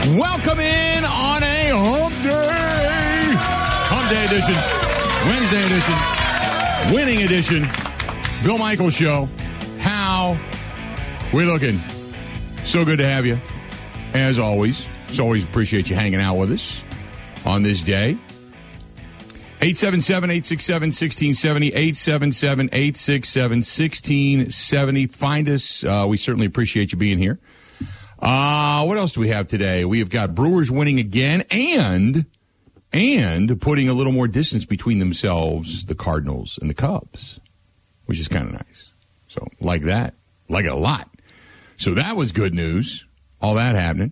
Welcome in on a hump day edition, Wednesday edition, winning edition, Bill Michaels Show. How we looking? So good to have you, as always. Just always appreciate you hanging out with us on this day. 877-867-1670, 877-867-1670. Find us. We certainly appreciate you being here. What else do we have today? We have got Brewers winning again and putting a little more distance between themselves, the Cardinals and the Cubs, which is kind of nice. So like that, like it a lot. So that was good news, all that happening.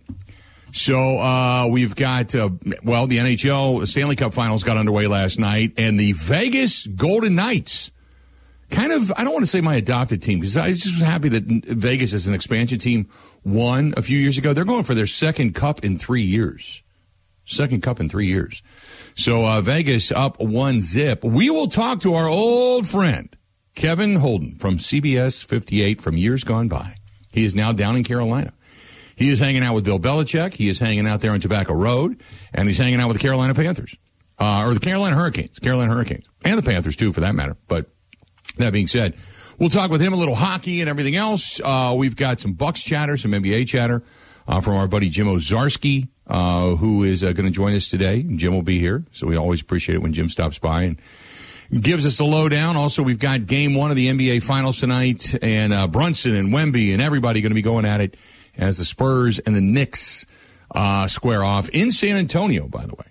So we've got, the NHL Stanley Cup Finals got underway last night, and the Vegas Golden Knights, kind of, I don't want to say my adopted team, because I was just happy that Vegas as an expansion team won a few years ago. They're going for their second cup in 3 years. Second cup in 3 years. So Vegas up 1-0. We will talk to our old friend, Kevin Holden from CBS 58 from years gone by. He is now down in Carolina. He is hanging out with Bill Belichick. He is hanging out there on Tobacco Road, and he's hanging out with the Carolina Panthers, or the Carolina Hurricanes, and the Panthers too, for that matter. But that being said, we'll talk with him a little hockey and everything else. We've got some Bucks chatter, some NBA chatter from our buddy Jim Ozarski, who is going to join us today. Jim will be here, so we always appreciate it when Jim stops by and gives us the lowdown. Also, we've got Game 1 of the NBA Finals tonight, and Brunson and Wemby and everybody going to be going at it as the Spurs and the Knicks square off in San Antonio, by the way.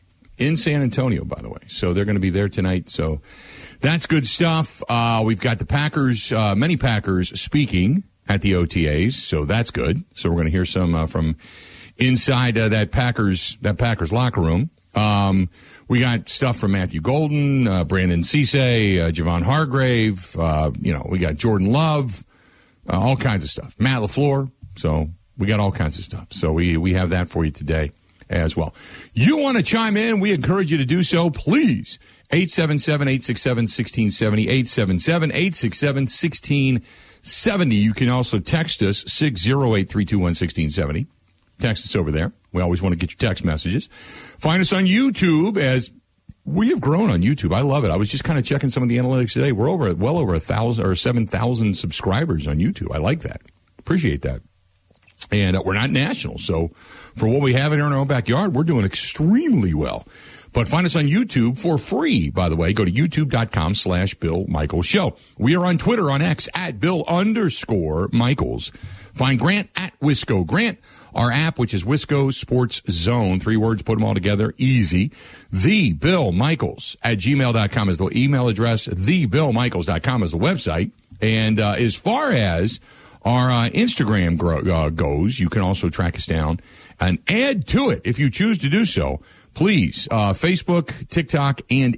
So they're going to be there tonight. So that's good stuff. We've got the Packers, many Packers speaking at the OTAs. So that's good. So we're going to hear some from inside that Packers locker room. We got stuff from Matthew Golden, Brandon Cisse, Javon Hargrave. We got Jordan Love, all kinds of stuff. Matt LaFleur. So we got all kinds of stuff. So we have that for you today as well. You want to chime in? We encourage you to do so. Please. 877-867-1670, 877-867-1670. You can also text us, 608-321-1670. Text us over there. We always want to get your text messages. Find us on YouTube, as we have grown on YouTube. I love it. I was just kind of checking some of the analytics today. We're well over 1,000 or 7,000 subscribers on YouTube. I like that. Appreciate that. And we're not national, so for what we have in our own backyard, we're doing extremely well. But find us on YouTube for free, by the way. Go to youtube.com/Bill Michaels Show. We are on Twitter, on X, at Bill_Michaels. Find Grant at Wisco Grant. Our app, which is Wisco Sports Zone. 3 words, put them all together, easy. TheBillMichaels@gmail.com is the email address. TheBillMichaels.com is the website. And as far as our Instagram goes, you can also track us down and add to it if you choose to do so. Please, Facebook, TikTok, and